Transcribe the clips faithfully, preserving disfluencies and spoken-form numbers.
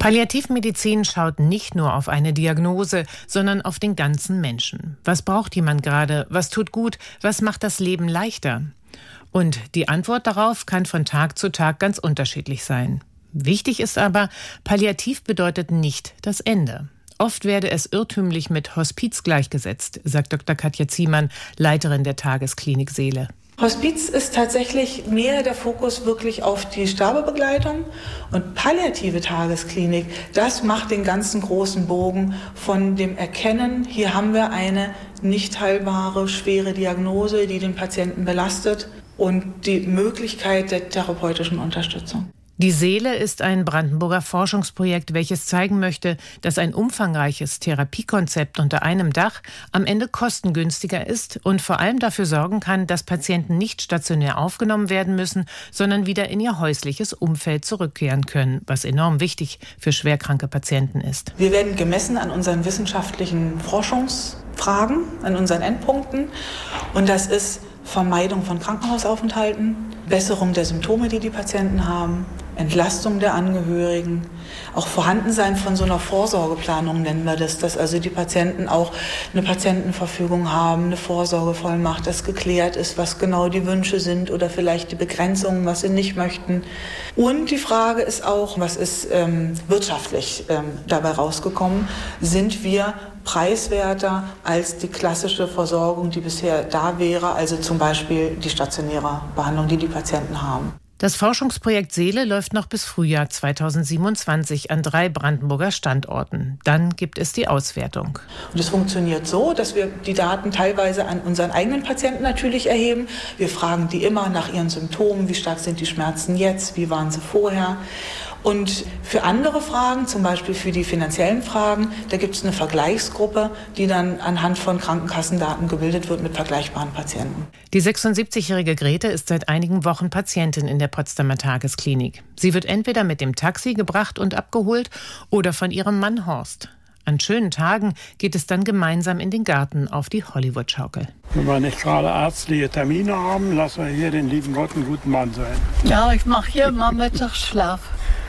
Palliativmedizin schaut nicht nur auf eine Diagnose, sondern auf den ganzen Menschen. Was braucht jemand gerade? Was tut gut? Was macht das Leben leichter? Und die Antwort darauf kann von Tag zu Tag ganz unterschiedlich sein. Wichtig ist aber, Palliativ bedeutet nicht das Ende. Oft werde es irrtümlich mit Hospiz gleichgesetzt, sagt Doktor Katja Ziemann, Leiterin der Tagesklinik Seele. Hospiz ist tatsächlich mehr der Fokus wirklich auf die Sterbebegleitung und palliative Tagesklinik, das macht den ganzen großen Bogen von dem Erkennen, hier haben wir eine nicht heilbare, schwere Diagnose, die den Patienten belastet und die Möglichkeit der therapeutischen Unterstützung. Die Seele ist ein Brandenburger Forschungsprojekt, welches zeigen möchte, dass ein umfangreiches Therapiekonzept unter einem Dach am Ende kostengünstiger ist und vor allem dafür sorgen kann, dass Patienten nicht stationär aufgenommen werden müssen, sondern wieder in ihr häusliches Umfeld zurückkehren können, was enorm wichtig für schwerkranke Patienten ist. Wir werden gemessen an unseren wissenschaftlichen Forschungsfragen, an unseren Endpunkten, und das ist Vermeidung von Krankenhausaufenthalten, Besserung der Symptome, die die Patienten haben, Entlastung der Angehörigen, auch Vorhandensein von so einer Vorsorgeplanung nennen wir das, dass also die Patienten auch eine Patientenverfügung haben, eine Vorsorgevollmacht, dass geklärt ist, was genau die Wünsche sind oder vielleicht die Begrenzungen, was sie nicht möchten. Und die Frage ist auch, was ist ähm, wirtschaftlich ähm, dabei rausgekommen? Sind wir preiswerter als die klassische Versorgung, die bisher da wäre, also zum Beispiel die stationäre Behandlung, die die Patienten haben? Das Forschungsprojekt Seele läuft noch bis Frühjahr zweitausendsiebenundzwanzig an drei Brandenburger Standorten. Dann gibt es die Auswertung. Und es funktioniert so, dass wir die Daten teilweise an unseren eigenen Patienten natürlich erheben. Wir fragen die immer nach ihren Symptomen, wie stark sind die Schmerzen jetzt, wie waren sie vorher. Und für andere Fragen, zum Beispiel für die finanziellen Fragen, da gibt es eine Vergleichsgruppe, die dann anhand von Krankenkassendaten gebildet wird mit vergleichbaren Patienten. Die sechsundsiebzigjährige Grete ist seit einigen Wochen Patientin in der Potsdamer Tagesklinik. Sie wird entweder mit dem Taxi gebracht und abgeholt oder von ihrem Mann Horst. An schönen Tagen geht es dann gemeinsam in den Garten auf die Hollywood-Schaukel. Wenn wir nicht gerade ärztliche Termine haben, lassen wir hier den lieben Gott einen guten Mann sein. Ja, ich mache hier immer Mittagsschlaf.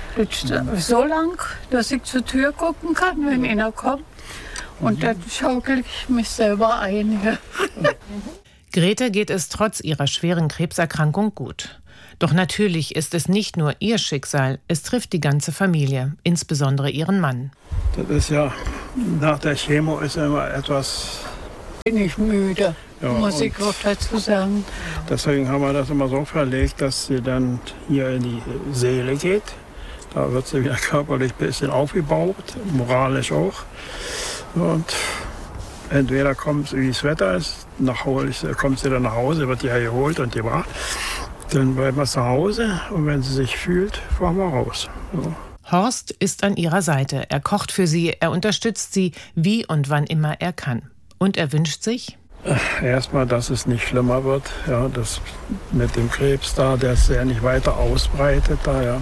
So lang, dass ich zur Tür gucken kann, wenn einer kommt. Und dann schaukel ich mich selber ein. Ja. Grete geht es trotz ihrer schweren Krebserkrankung gut. Doch natürlich ist es nicht nur ihr Schicksal, es trifft die ganze Familie, insbesondere ihren Mann. Das ist ja, nach der Chemo ist immer etwas... Bin ich müde, ja, muss ich auch dazu sagen. Deswegen haben wir das immer so verlegt, dass sie dann hier in die Seele geht. Da wird sie wieder körperlich ein bisschen aufgebaut, moralisch auch. Und entweder kommt sie, wie das Wetter ist, nach Hause, kommt sie dann nach Hause, wird die geholt und gebracht. Dann bleiben wir zu Hause und wenn sie sich fühlt, fahren wir raus. So. Horst ist an ihrer Seite. Er kocht für sie, er unterstützt sie, wie und wann immer er kann. Und er wünscht sich? Erstmal, dass es nicht schlimmer wird. Ja, das mit dem Krebs da, der sich ja nicht weiter ausbreitet. Da, ja.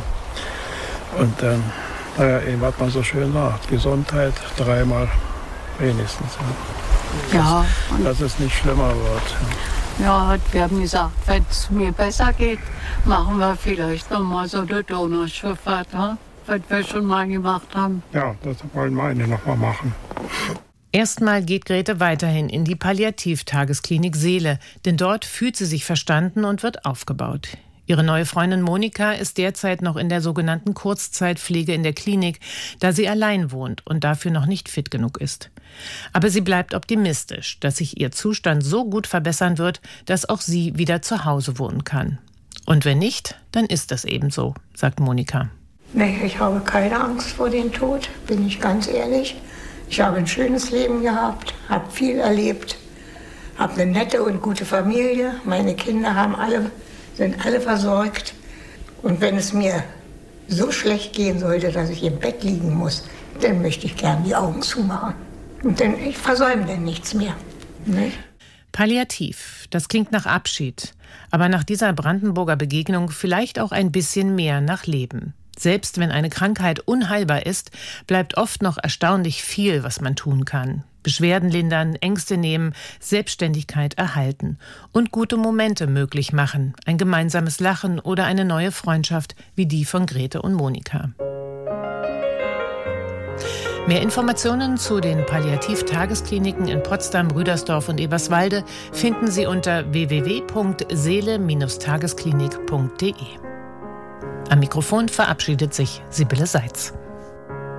Und dann, naja, eben, was man so schön sagt, Gesundheit dreimal wenigstens. Ja, ja, dass, dass es nicht schlimmer wird. Ja, wir haben gesagt, wenn es mir besser geht, machen wir vielleicht noch mal so eine Donauschifffahrt, ja? Was wir schon mal gemacht haben. Ja, das wollen wir eine noch mal machen. Erstmal geht Grete weiterhin in die Palliativ-Tagesklinik Seele, denn dort fühlt sie sich verstanden und wird aufgebaut. Ihre neue Freundin Monika ist derzeit noch in der sogenannten Kurzzeitpflege in der Klinik, da sie allein wohnt und dafür noch nicht fit genug ist. Aber sie bleibt optimistisch, dass sich ihr Zustand so gut verbessern wird, dass auch sie wieder zu Hause wohnen kann. Und wenn nicht, dann ist das eben so, sagt Monika. Nee, ich habe keine Angst vor dem Tod, bin ich ganz ehrlich. Ich habe ein schönes Leben gehabt, habe viel erlebt, habe eine nette und gute Familie. Meine Kinder haben alle... sind alle versorgt. Und wenn es mir so schlecht gehen sollte, dass ich im Bett liegen muss, dann möchte ich gern die Augen zumachen. Und dann, ich versäume dann nichts mehr. Nicht? Palliativ, das klingt nach Abschied. Aber nach dieser Brandenburger Begegnung vielleicht auch ein bisschen mehr nach Leben. Selbst wenn eine Krankheit unheilbar ist, bleibt oft noch erstaunlich viel, was man tun kann. Beschwerden lindern, Ängste nehmen, Selbstständigkeit erhalten und gute Momente möglich machen. Ein gemeinsames Lachen oder eine neue Freundschaft wie die von Grete und Monika. Mehr Informationen zu den Palliativ-Tageskliniken in Potsdam, Rüdersdorf und Eberswalde finden Sie unter w w w punkt seele Tagesklinik punkt de. Am Mikrofon verabschiedet sich Sibylle Seitz.